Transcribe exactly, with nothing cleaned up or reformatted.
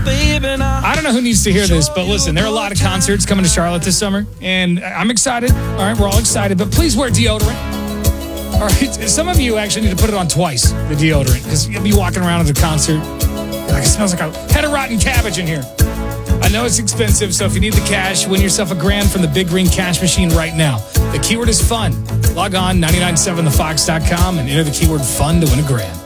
I don't know who needs to hear this, but listen, there are a lot of concerts coming to Charlotte this summer, and I'm excited. All right, we're all excited, but please wear deodorant. All right, some of you actually need to put it on twice, the deodorant, because you'll be walking around at a concert. Like, it smells like a head of rotten cabbage in here. I know it's expensive, so if you need the cash, win yourself a grand from the Big Green Cash Machine right now. The keyword is fun. Log on, nine nine seven the fox dot com, and enter the keyword fun to win a grand.